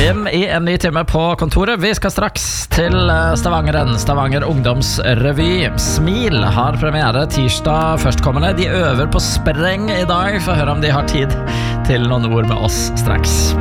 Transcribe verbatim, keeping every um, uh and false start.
Inn i en ny time på kontoret. Vi skal straks til Stavangeren, Stavanger Ungdomsrevy. Smil har premiere tirsdag førstkommende. De øver på spreng i dag. Få høre om de har tid til noen ord med oss straks.